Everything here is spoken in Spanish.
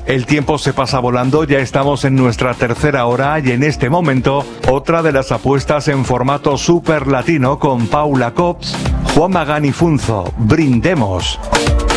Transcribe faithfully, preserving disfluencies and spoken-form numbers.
El tiempo se pasa volando, ya estamos en nuestra tercera hora y en este momento otra de las apuestas en formato super latino con Paula Cops, Juan Magán y Funzo. Brindemos.